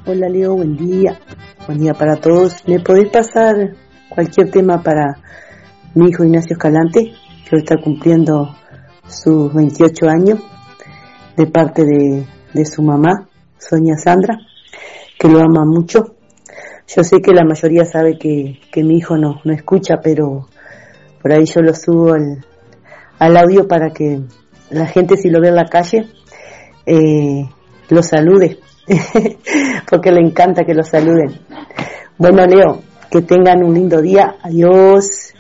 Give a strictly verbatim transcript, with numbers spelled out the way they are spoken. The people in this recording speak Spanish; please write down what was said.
Hola Leo, buen día. Buen día para todos. ¿Me podés pasar cualquier tema para mi hijo Ignacio Escalante, que hoy está cumpliendo sus veintiocho años, de parte de, de su mamá, Sonia Sandra, que lo ama mucho? Yo sé que la mayoría sabe que, que mi hijo no, no escucha, pero por ahí yo lo subo al, al audio para que la gente, si lo ve en la calle, eh, lo salude, porque le encanta que lo saluden. Bueno, Leo, que tengan un lindo día. Adiós.